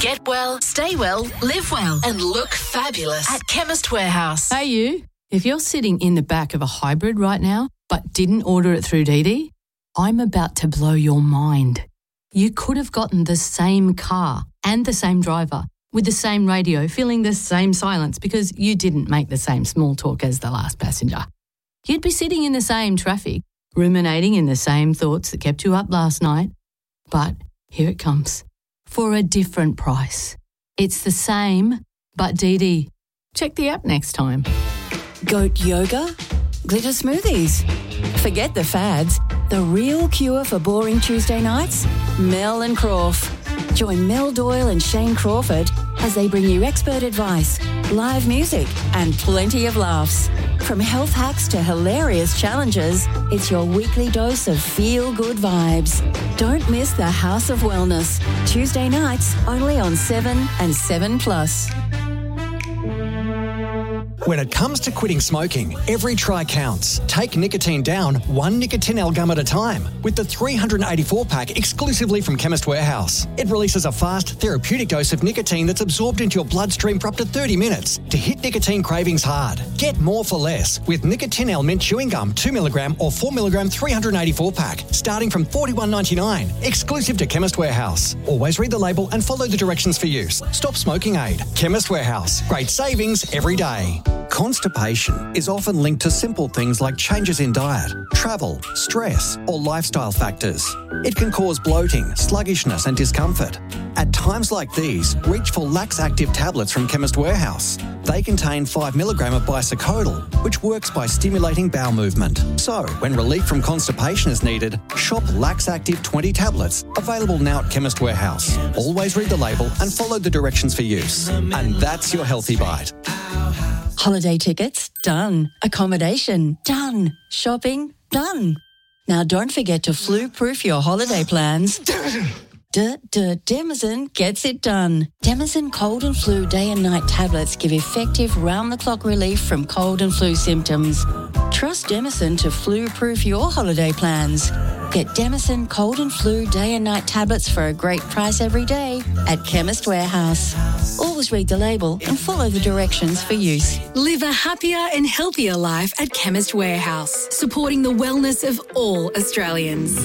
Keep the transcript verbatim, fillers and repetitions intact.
Get well, stay well, live well, and look fabulous at Chemist Warehouse. Hey you, if you're sitting in the back of a hybrid right now but didn't order it through Didi, I'm about to blow your mind. You could have gotten the same car and the same driver with the same radio, feeling the same silence because you didn't make the same small talk as the last passenger. You'd be sitting in the same traffic, ruminating in the same thoughts that kept you up last night. But here it comes, for a different price. It's the same, but Didi. Check the app next time. Goat yoga? Glitter smoothies? Forget the fads. The real cure for boring Tuesday nights? Mel and Crawf. Join Mel Doyle and Shane Crawford as they bring you expert advice, live music, and plenty of laughs. From health hacks to hilarious challenges, it's your weekly dose of feel-good vibes. Don't miss the House of Wellness. Tuesday nights, only on seven and seven plus. When it comes to quitting smoking, every try counts. Take nicotine down one Nicotinell gum at a time with the three hundred eighty-four pack exclusively from Chemist Warehouse. It releases a fast, therapeutic dose of nicotine that's absorbed into your bloodstream for up to thirty minutes to hit nicotine cravings hard. Get more for less with Nicotinell mint chewing gum two milligram or four milligram three hundred eighty-four pack starting from forty-one ninety-nine. Exclusive to Chemist Warehouse. Always read the label and follow the directions for use. Stop smoking aid. Chemist Warehouse. Great savings every day. Constipation is often linked to simple things like changes in diet, travel, stress, or lifestyle factors. It can cause bloating, sluggishness, and discomfort. At times like these, reach for Lax Active tablets from Chemist Warehouse. They contain five milligram of bisocodyl, which works by stimulating bowel movement. So, when relief from constipation is needed, shop Lax Active twenty tablets, available now at Chemist Warehouse. Always read the label and follow the directions for use. And that's your healthy bite. Holiday tickets? Done. Accommodation? Done. Shopping? Done. Now don't forget to flu-proof your holiday plans. Duh, duh, Demazin gets it done. Demazin cold and flu day and night tablets give effective round-the-clock relief from cold and flu symptoms. Trust Demazin to flu-proof your holiday plans. Get Demazin cold and flu day and night tablets for a great price every day at Chemist Warehouse. Always read the label and follow the directions for use. Live a happier and healthier life at Chemist Warehouse, supporting the wellness of all Australians.